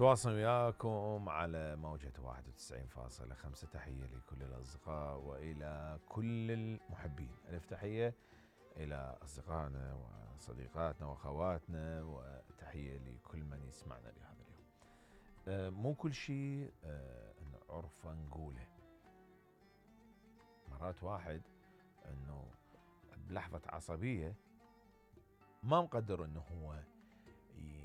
تواصل وياكم على موجة 91.5. تحية لكل الأصدقاء وإلى كل المحبين. ألف تحية إلى أصدقائنا وصديقاتنا وأخواتنا، وتحية لكل من يسمعنا لهذا اليوم. مو كل شيء عرفا نقوله. مرات واحد أنه بلحظة عصبية ما مقدر أنه هو